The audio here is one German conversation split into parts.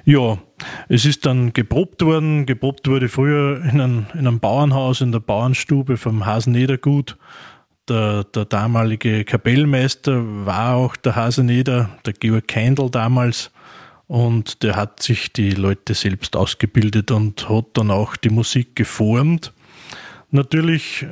Ja, es ist dann geprobt worden. Geprobt wurde früher in einem Bauernhaus, in der Bauernstube vom Haseneder-Gut. Der damalige Kapellmeister war auch der Haseneder, der Georg Keindl damals. Und der hat sich die Leute selbst ausgebildet und hat dann auch die Musik geformt. Natürlich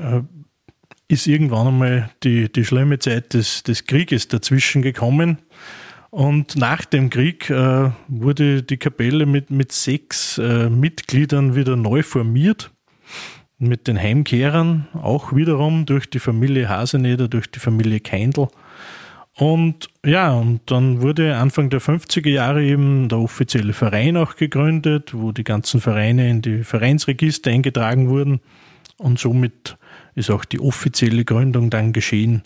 ist irgendwann einmal die schlimme Zeit des Krieges dazwischen gekommen. Und nach dem Krieg wurde die Kapelle mit 6 Mitgliedern wieder neu formiert, mit den Heimkehrern, auch wiederum durch die Familie Haseneder, durch die Familie Keindl. Und dann wurde Anfang der 50er Jahre eben der offizielle Verein auch gegründet, wo die ganzen Vereine in die Vereinsregister eingetragen wurden. Und somit ist auch die offizielle Gründung dann geschehen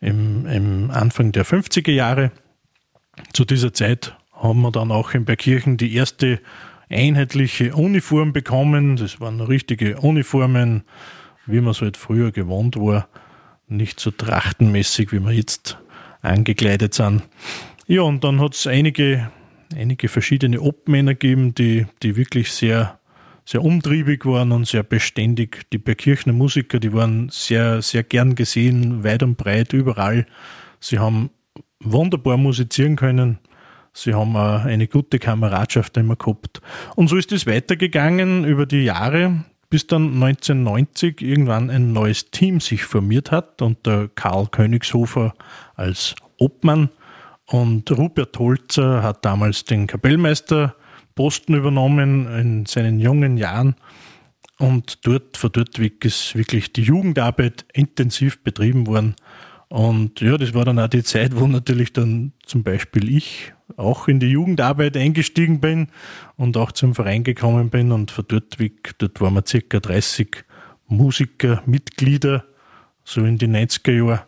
im Anfang der 50er Jahre. Zu dieser Zeit haben wir dann auch in Bergkirchen die erste einheitliche Uniform bekommen. Das waren richtige Uniformen, wie man es halt früher gewohnt war. Nicht so trachtenmäßig, wie wir jetzt angekleidet sind. Ja, und dann hat es einige verschiedene Obmänner gegeben, die wirklich sehr, sehr umtriebig waren und sehr beständig. Die Bergkirchener Musiker, die waren sehr, sehr gern gesehen, weit und breit, überall. Sie haben wunderbar musizieren können. Sie haben auch eine gute Kameradschaft immer gehabt. Und so ist es weitergegangen über die Jahre, bis dann 1990 irgendwann ein neues Team sich formiert hat und der Karl Königshofer als Obmann und Rupert Holzer hat damals den Kapellmeisterposten übernommen in seinen jungen Jahren und von dort weg ist wirklich die Jugendarbeit intensiv betrieben worden. Und ja, das war dann auch die Zeit, wo natürlich dann zum Beispiel ich auch in die Jugendarbeit eingestiegen bin und auch zum Verein gekommen bin. Und von dort weg, dort waren wir ca. 30 Musiker, Mitglieder, so in die 90er Jahre.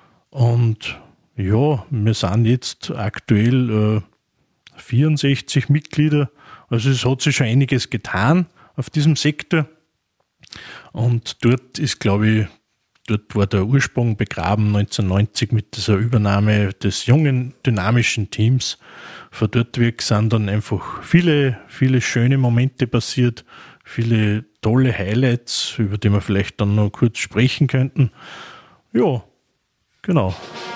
Und ja, wir sind jetzt aktuell 64 Mitglieder. Also es hat sich schon einiges getan auf diesem Sektor. Und dort ist, glaube ich, dort war der Ursprung begraben 1990 mit dieser Übernahme des jungen, dynamischen Teams. Von dort weg sind dann einfach viele, viele schöne Momente passiert, viele tolle Highlights, über die wir vielleicht dann noch kurz sprechen könnten. Ja, genau.